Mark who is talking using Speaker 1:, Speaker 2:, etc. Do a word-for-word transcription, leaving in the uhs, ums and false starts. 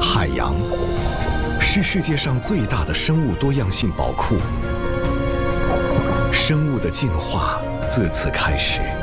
Speaker 1: 海洋是世界上最大的生物多样性宝库，生物的进化自此开始。